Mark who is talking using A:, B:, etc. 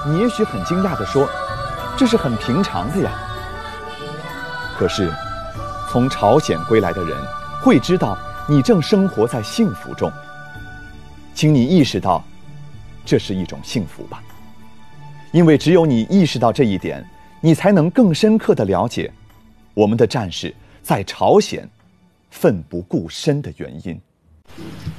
A: 你也许很惊讶地说，这是很平常的呀。可是，从朝鲜归来的人会知道你正生活在幸福中。请你意识到，这是一种幸福吧。因为只有你意识到这一点，你才能更深刻地了解我们的战士在朝鲜奋不顾身的原因。